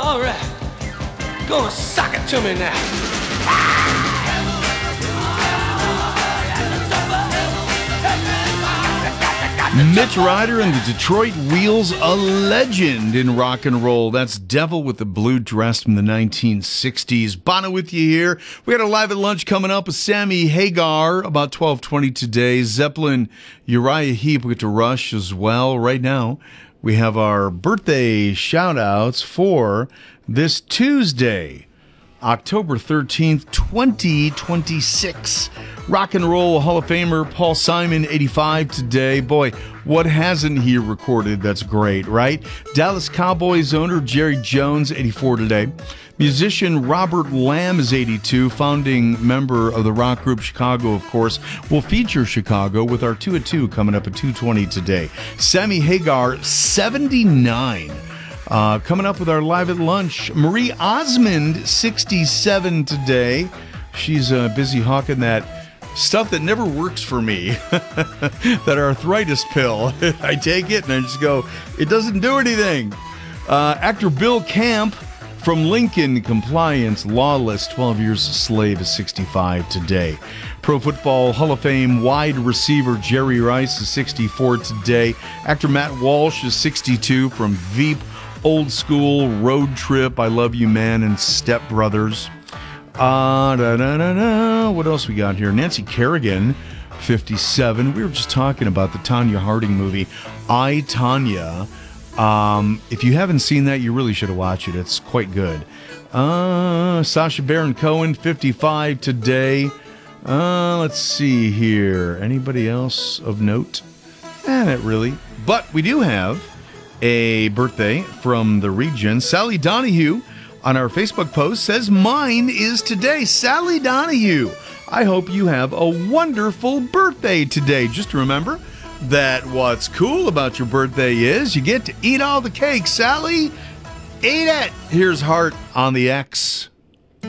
All right. Go and sock it to me now. Mitch Ryder and the Detroit Wheels, a legend in rock and roll. That's Devil with the Blue Dress from the 1960s. Bono with you here. We got a Live at Lunch coming up with Sammy Hagar about 12:20 today. Zeppelin, Uriah Heep, we get to Rush as well. Right now, we have our birthday shout-outs for this Tuesday, October 13th, 2026. Rock and Roll Hall of Famer Paul Simon, 85 today. Boy, what hasn't he recorded? That's great, right? Dallas Cowboys owner Jerry Jones, 84 today. Musician Robert Lamb is 82, founding member of the rock group Chicago, of course. We'll feature Chicago with our 2 at 2 coming up at 2:20 today. Sammy Hagar, 79. Coming up with our Live at Lunch, Marie Osmond, 67 today. She's busy hawking that stuff that never works for me, that arthritis pill. I take it and I just go, it doesn't do anything. Actor Bill Camp from Lincoln Compliance, Lawless, 12 Years a Slave, is 65 today. Pro Football Hall of Fame wide receiver Jerry Rice is 64 today. Actor Matt Walsh is 62 from Veep, Old School, Road Trip, I Love You Man, and Step Brothers. What else we got here? Nancy Kerrigan, 57. We were just talking about the Tonya Harding movie, I, Tonya. If you haven't seen that, you really should have watched it. It's quite good. Sacha Baron Cohen, 55 today. Let's see here. Anybody else of note? Not really. But we do have a birthday from the region. Sally Donahue on our Facebook post says, mine is today. Sally Donahue, I hope you have a wonderful birthday today. Just remember that what's cool about your birthday is you get to eat all the cake. Sally, eat it. Here's Heart on the X.